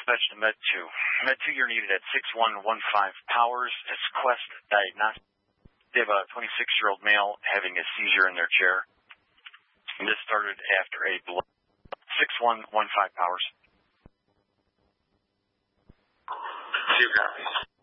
dispatch to Med 2. Med 2, you're needed at 6115 Powers. It's Quest Diagnostics. They have a 26-year-old male having a seizure in their chair. And this started after a 6115 Powers. 2 copies.